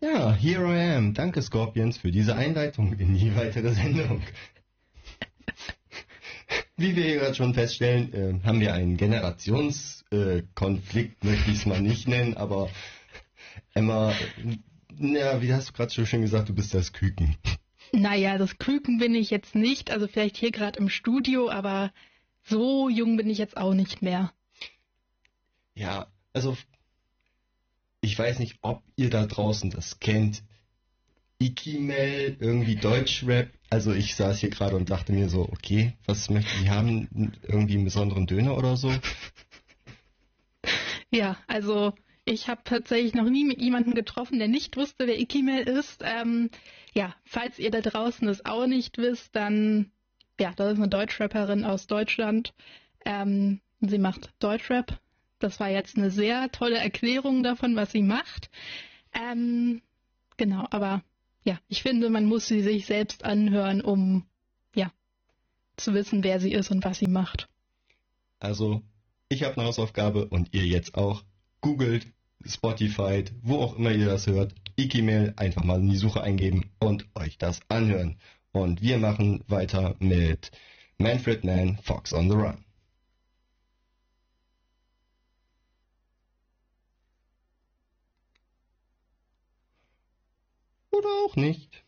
Ja, here I am. Danke Scorpions für diese Einleitung in die weitere Sendung. Wie wir hier gerade schon feststellen, haben wir einen Generationskonflikt, möchte ich es mal nicht nennen, aber Emma, ja, wie hast du gerade so schön gesagt, du bist das Küken. Naja, das Küken bin ich jetzt nicht, also vielleicht hier gerade im Studio, aber so jung bin ich jetzt auch nicht mehr. Ja, also ich weiß nicht, ob ihr da draußen das kennt. Ikimel, irgendwie Deutschrap. Also ich saß hier gerade und dachte mir so, okay, was möchten die haben? Irgendwie einen besonderen Döner oder so? Ja, also ich habe tatsächlich noch nie mit jemandem getroffen, der nicht wusste, wer Ikimel ist. Ja, falls ihr da draußen es auch nicht wisst, dann, ja, das ist eine Deutschrapperin aus Deutschland. Sie macht Deutschrap. Das war jetzt eine sehr tolle Erklärung davon, was sie macht. Genau, aber ja, ich finde, man muss sie sich selbst anhören, um ja zu wissen, wer sie ist und was sie macht. Also, ich habe eine Hausaufgabe und ihr jetzt auch. Googelt, Spotify, wo auch immer ihr das hört, Ikimel einfach mal in die Suche eingeben und euch das anhören. Und wir machen weiter mit Manfred Mann, Fox on the Run. Oder auch nicht.